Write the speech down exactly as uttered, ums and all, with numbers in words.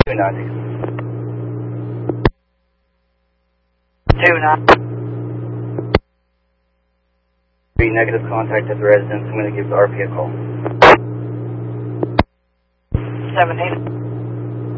two ninety. two ninety. Be negative contact at the residence. I'm going to give the R P a call. seven eight.